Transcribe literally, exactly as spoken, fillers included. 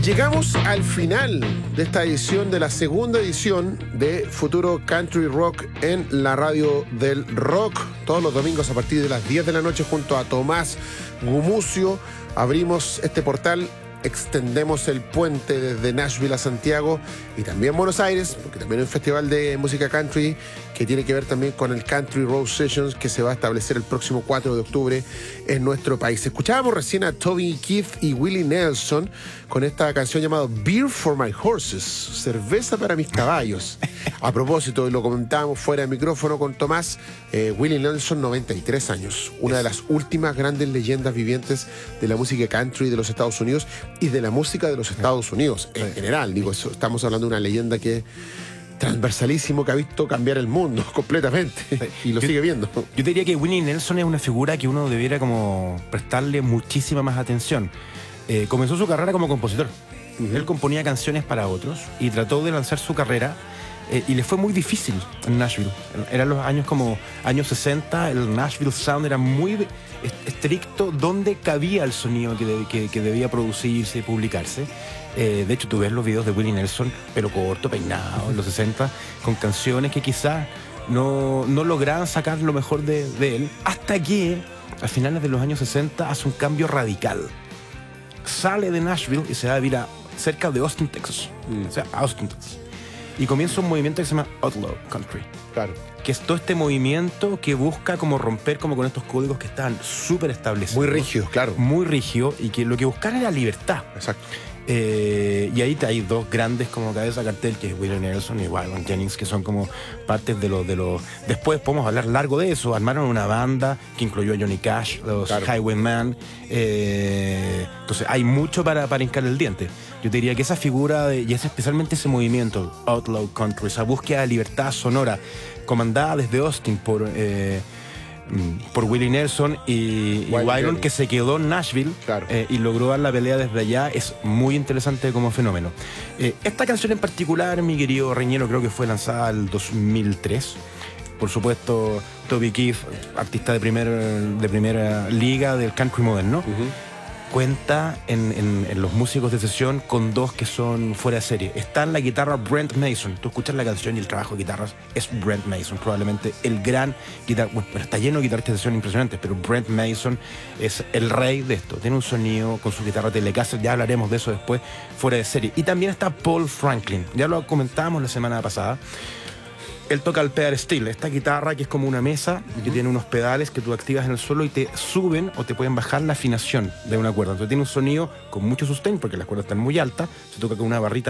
Llegamos al final de esta edición, de la segunda edición de Futuro Country Rock en la radio del rock. Todos los domingos a partir de las diez de la noche junto a Tomás Gumucio. Abrimos este portal, extendemos el puente desde Nashville a Santiago y también Buenos Aires, porque también hay un festival de música country que tiene que ver también con el Country Road Sessions que se va a establecer el próximo cuatro de octubre en nuestro país. Escuchábamos recién a Toby Keith y Willie Nelson con esta canción llamada Beer for My Horses, cerveza para mis caballos. A propósito, y lo comentábamos fuera de micrófono con Tomás, eh, Willie Nelson, noventa y tres años, una de las últimas grandes leyendas vivientes de la música country de los Estados Unidos y de la música de los Estados Unidos en general. Digo, eso, estamos hablando de una leyenda que transversalísimo, que ha visto cambiar el mundo completamente y lo yo, sigue viendo. Yo diría que Willie Nelson es una figura que uno debiera como prestarle muchísima más atención. Eh, comenzó su carrera como compositor. Uh-huh. Él componía canciones para otros y trató de lanzar su carrera eh, y le fue muy difícil en Nashville. Eran los años como años sesenta, el Nashville Sound era muy estricto donde cabía el sonido que, de, que, que debía producirse y publicarse. Eh, de hecho, tú ves los videos de Willie Nelson, pelo corto, peinado, en los sesenta, con canciones que quizás no, no lograban sacar lo mejor de, de él, hasta que a finales de los años sesenta hace un cambio radical. Sale de Nashville y se va a vivir a cerca de Austin, Texas. Mm. O sea, Austin, Texas. Y comienza un movimiento que se llama Outlaw Country. Claro. Que es todo este movimiento que busca como romper como con estos códigos que estaban súper establecidos. Muy rígidos, claro. Muy rígidos, y que lo que buscaban era libertad. Exacto. Eh, y ahí hay dos grandes como cabeza de cartel, que es Willie Nelson y Waylon Jennings, que son como partes de los... De los después podemos hablar largo de eso. Armaron una banda que incluyó a Johnny Cash, los claro. Highwaymen. Eh, entonces hay mucho para, para hincar el diente. Yo te diría que esa figura, de, y es especialmente ese movimiento, Outlaw Country, esa búsqueda de libertad sonora, comandada desde Austin por... Eh, por Willie Nelson y, y Waylon, que se quedó en Nashville, claro. eh, y logró dar la pelea desde allá, es muy interesante como fenómeno. Eh, esta canción en particular, mi querido Reñero, creo que fue lanzada el dos mil tres. Por supuesto, Toby Keith, artista de, primer, de primera liga del country moderno, uh-huh. cuenta en, en, en los músicos de sesión con dos que son fuera de serie. Está en la guitarra Brent Mason. Tú escuchas la canción y el trabajo de guitarras es Brent Mason, probablemente el gran guitarra. Bueno, está lleno de guitarristas de sesión impresionantes, pero Brent Mason es el rey de esto. Tiene un sonido con su guitarra Telecaster, ya hablaremos de eso después, fuera de serie. Y también está Paul Franklin, ya lo comentábamos la semana pasada. Él toca el pedal steel, esta guitarra que es como una mesa, uh-huh. que tiene unos pedales que tú activas en el suelo y te suben o te pueden bajar la afinación de una cuerda. Entonces tiene un sonido con mucho sustain porque las cuerdas están muy altas, se toca con una barrita